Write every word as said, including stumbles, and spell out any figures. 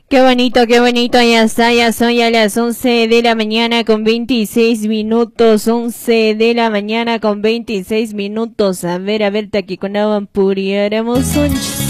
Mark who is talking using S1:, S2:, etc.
S1: Qué bonito, qué bonito, ya está, ya son ya las once de la mañana con veintiséis minutos, once de la mañana con veintiséis minutos. A ver, a ver, taquiconaban puriáramos un